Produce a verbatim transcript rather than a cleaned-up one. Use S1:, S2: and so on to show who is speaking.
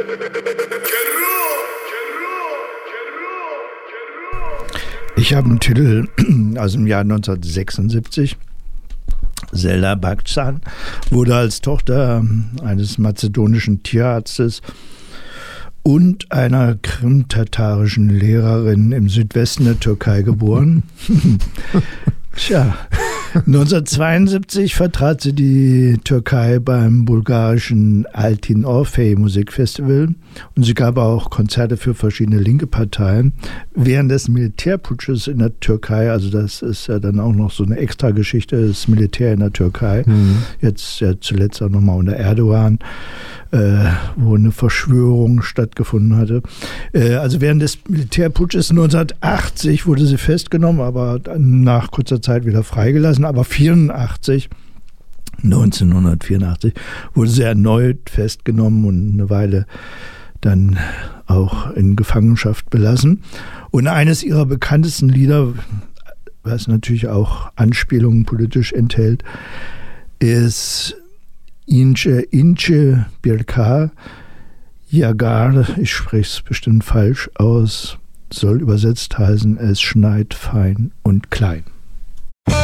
S1: Ich habe einen Titel aus dem Jahr neunzehnhundertsechsundsiebzig. Selda Bagcan wurde als Tochter eines mazedonischen Tierarztes und einer krimtatarischen Lehrerin im Südwesten der Türkei geboren. Tja, neunzehnhundertzweiundsiebzig vertrat sie die Türkei beim bulgarischen Altin Orfei Musikfestival und sie gab auch Konzerte für verschiedene linke Parteien. Während des Militärputsches in der Türkei, also das ist ja dann auch noch so eine Extrageschichte, das Militär in der Türkei, mhm. jetzt ja zuletzt auch nochmal unter Erdogan, äh, wo eine Verschwörung stattgefunden hatte. Äh, also während des Militärputsches neunzehnhundertachtzig wurde sie festgenommen, aber nach kurzer Zeit wieder freigelassen. Aber vierundachtzig, neunzehnhundertvierundachtzig wurde sie erneut festgenommen und eine Weile dann auch in Gefangenschaft belassen. Und eines ihrer bekanntesten Lieder, was natürlich auch Anspielungen politisch enthält, ist Ince Ince Birka Yagar, ich spreche es bestimmt falsch aus, soll übersetzt heißen, es schneit fein und klein.